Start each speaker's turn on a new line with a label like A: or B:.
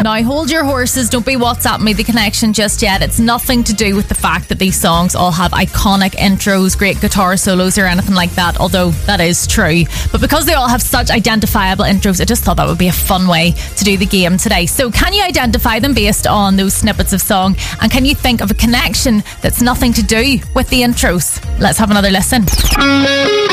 A: Now, hold your horses. Don't be WhatsApping me the connection just yet. It's nothing to do with the fact that these songs all have iconic intros, great guitar solos or anything like that, although that is true. But because they all have such identifiable intros, I just thought that would be a fun way to do the game today. So can you identify them based on those snippets of song? And can you think of a connection that's nothing to do with the intros? Let's have another listen.